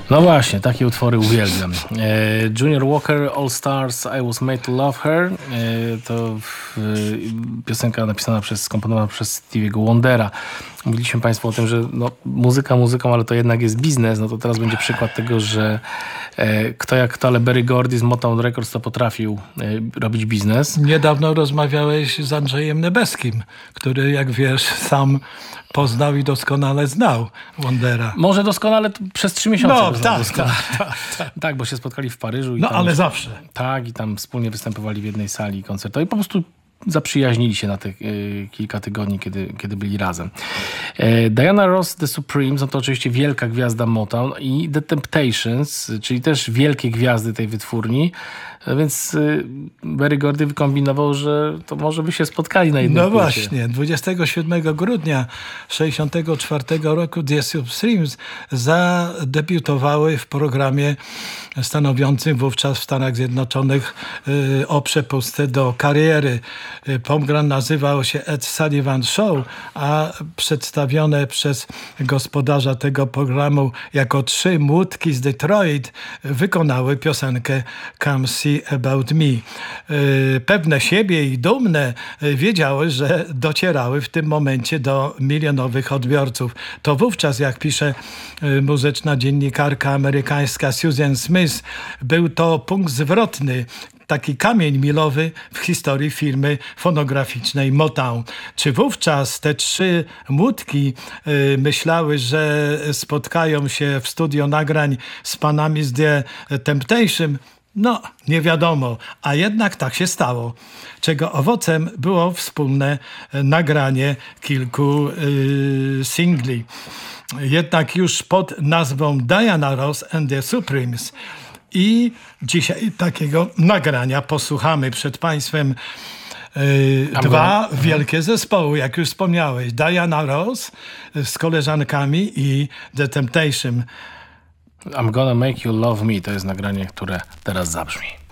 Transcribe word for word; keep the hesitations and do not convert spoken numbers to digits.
No właśnie, takie utwory uwielbiam. E, Junior Walker, All Stars, I Was Made to Love Her. E, to e, piosenka napisana przez, skomponowana przez Stevie'ego Wondera. Mówiliśmy Państwu o tym, że no, muzyka muzyką, ale to jednak jest biznes. No to teraz będzie przykład tego, że e, kto jak kto, ale Berry Gordy z Motown Records to potrafił e, robić biznes. Niedawno rozmawiałeś z Andrzejem Nebeskim, który, jak wiesz, sam poznał i doskonale znał Wondera. Może doskonale przez trzy miesiące. No, tak, tak, tak, tak. tak, bo się spotkali w Paryżu. I No, tam ale już, zawsze. Tak, i tam wspólnie występowali w jednej sali koncertowej. Po prostu zaprzyjaźnili się na te y, kilka tygodni, kiedy, kiedy byli razem. E, Diana Ross, The Supremes, no to oczywiście wielka gwiazda Motown, i The Temptations, czyli też wielkie gwiazdy tej wytwórni. Więc y, Berry Gordy wykombinował, że to może by się spotkali na jednym No płycie. właśnie, dwudziestego siódmego grudnia sześćdziesiątego czwartego roku The Supremes zadebiutowały w programie stanowiącym wówczas w Stanach Zjednoczonych y, o przepustce do kariery. Y, program nazywał się Ed Sullivan Show, a przedstawione przez gospodarza tego programu jako trzy młódki z Detroit wykonały piosenkę Come See About Me. Pewne siebie i dumne wiedziały, że docierały w tym momencie do milionowych odbiorców. To wówczas, jak pisze muzyczna dziennikarka amerykańska Susan Smith, był to punkt zwrotny, taki kamień milowy w historii firmy fonograficznej Motown. Czy wówczas te trzy młódki y, myślały, że spotkają się w studio nagrań z panami z The Temptation? No, nie wiadomo, a jednak tak się stało, czego owocem było wspólne nagranie kilku y, singli. Jednak już pod nazwą Diana Ross and the Supremes. I dzisiaj takiego nagrania posłuchamy przed Państwem. Yy, dwa wielkie zespoły, jak już wspomniałeś. Diana Ross z koleżankami i The Temptation. I'm Gonna Make You Love Me to jest nagranie, które teraz zabrzmi.